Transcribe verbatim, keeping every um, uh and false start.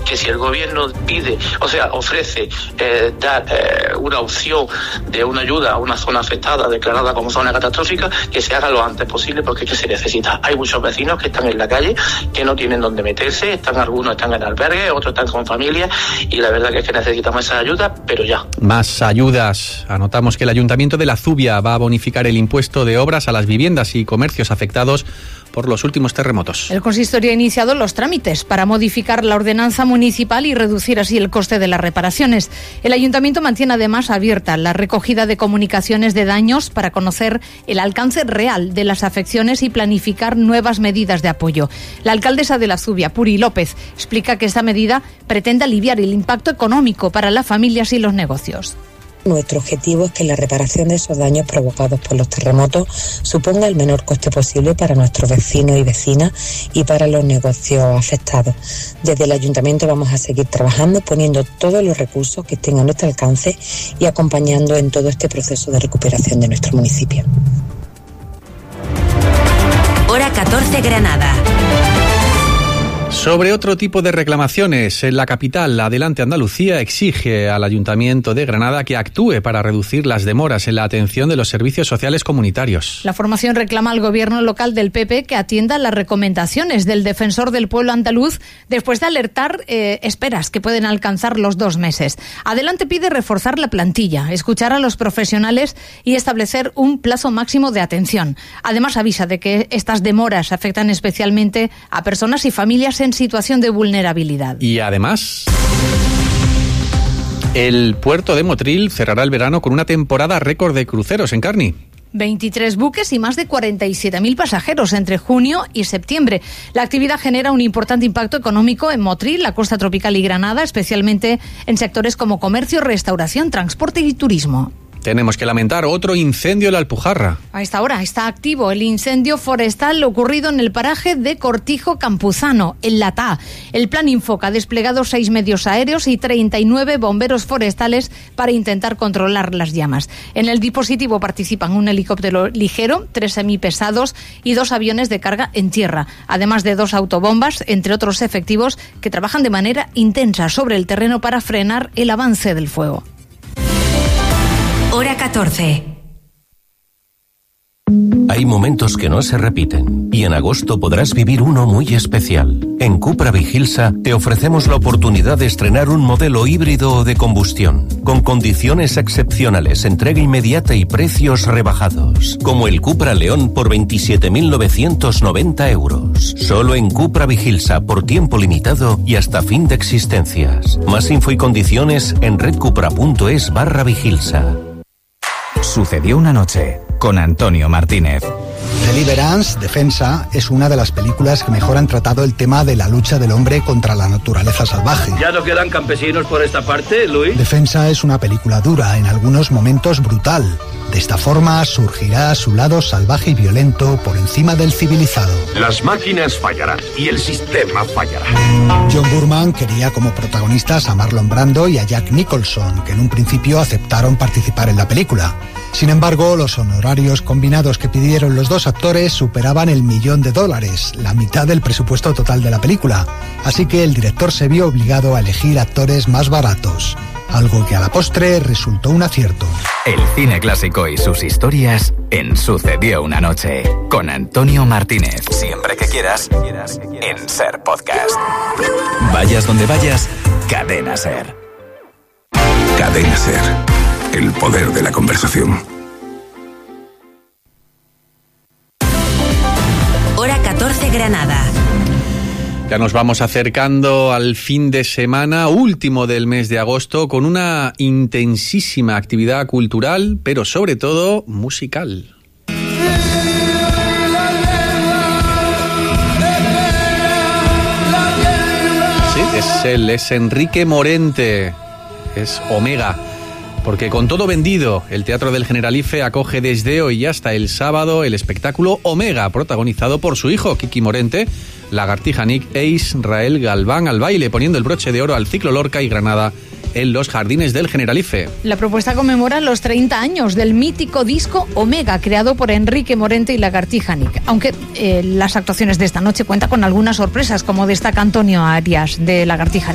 que si el gobierno pide, o sea, ofrece eh, dar eh, una opción de una ayuda a una zona afectada, declarada como zona catastrófica, que se haga lo antes posible, porque es que se necesita. Hay muchos vecinos que están en la calle, que no tienen dónde meterse, están algunos están en albergues, otros están con familia, y la verdad que es que necesitamos esa ayuda, pero ya. Más ayudas. Anotamos que el Ayuntamiento de La Zubia va a bonificar el impuesto de obras a las viviendas y comercios afectados por los últimos terremotos. El consistorio ha iniciado los trámites para modificar la ordenanza municipal y reducir así el coste de las reparaciones. El Ayuntamiento mantiene además abierta la recogida de comunicaciones de daños para conocer el alcance real de las afecciones y planificar nuevas medidas de apoyo. La alcaldesa de La Zubia, Puri López, explica que esta medida pretende aliviar el impacto económico para las familias y los negocios. Nuestro objetivo es que la reparación de esos daños provocados por los terremotos suponga el menor coste posible para nuestros vecinos y vecinas y para los negocios afectados. Desde el Ayuntamiento vamos a seguir trabajando, poniendo todos los recursos que estén a nuestro alcance y acompañando en todo este proceso de recuperación de nuestro municipio. Hora catorce, Granada. Sobre otro tipo de reclamaciones, en la capital, Adelante Andalucía exige al Ayuntamiento de Granada que actúe para reducir las demoras en la atención de los servicios sociales comunitarios. La formación reclama al gobierno local del P P que atienda las recomendaciones del defensor del pueblo andaluz después de alertar eh, esperas que pueden alcanzar los dos meses. Adelante pide reforzar la plantilla, escuchar a los profesionales y establecer un plazo máximo de atención. Además avisa de que estas demoras afectan especialmente a personas y familias en situación de vulnerabilidad. Y además, el puerto de Motril cerrará el verano con una temporada récord de cruceros en Carni. veintitrés buques y más de cuarenta y siete mil pasajeros entre junio y septiembre. La actividad genera un importante impacto económico en Motril, la costa tropical y Granada, especialmente en sectores como comercio, restauración, transporte y turismo. Tenemos que lamentar otro incendio en la Alpujarra. A esta hora está activo el incendio forestal ocurrido en el paraje de Cortijo Campuzano, en Latá. El Plan Infoca ha desplegado seis medios aéreos y treinta y nueve bomberos forestales para intentar controlar las llamas. En el dispositivo participan un helicóptero ligero, tres semipesados y dos aviones de carga en tierra, además de dos autobombas, entre otros efectivos que trabajan de manera intensa sobre el terreno para frenar el avance del fuego. Hora catorce. Hay momentos que no se repiten y en agosto podrás vivir uno muy especial. En Cupra Vigilsa te ofrecemos la oportunidad de estrenar un modelo híbrido o de combustión, con condiciones excepcionales, entrega inmediata y precios rebajados, como el Cupra León por veintisiete mil novecientos noventa euros. Solo en Cupra Vigilsa, por tiempo limitado y hasta fin de existencias. Más info y condiciones en redcupra.es barra Vigilsa. Sucedió una noche, con Antonio Martínez. Deliverance, Defensa, es una de las películas que mejor han tratado el tema de la lucha del hombre contra la naturaleza salvaje. ¿Ya no quedan campesinos por esta parte, Luis? Defensa es una película dura, en algunos momentos brutal. De esta forma surgirá su lado salvaje y violento por encima del civilizado. Las máquinas fallarán y el sistema fallará. John Boorman quería como protagonistas a Marlon Brando y a Jack Nicholson, que en un principio aceptaron participar en la película. Sin embargo, los honorarios combinados que pidieron los dos actores superaban el millón de dólares, la mitad del presupuesto total de la película. Así que el director se vio obligado a elegir actores más baratos, algo que a la postre resultó un acierto. El cine clásico y sus historias en Sucedió una noche, con Antonio Martínez. Siempre que quieras, en Ser Podcast. Vayas donde vayas, Cadena Ser. Cadena Ser. El poder de la conversación. Hora catorce, Granada. Ya nos vamos acercando al fin de semana último del mes de agosto con una intensísima actividad cultural, pero sobre todo musical. Sí, es él, es Enrique Morente, es Omega. Porque con todo vendido, el Teatro del Generalife acoge desde hoy hasta el sábado el espectáculo Omega, protagonizado por su hijo, Kiki Morente, Lagartija Nick e Israel Galván al baile, poniendo el broche de oro al ciclo Lorca y Granada en los jardines del Generalife. La propuesta conmemora los treinta años del mítico disco Omega, creado por Enrique Morente y Lagartija Nick. Aunque eh, las actuaciones de esta noche cuentan con algunas sorpresas, como destaca Antonio Arias de Lagartija Nick.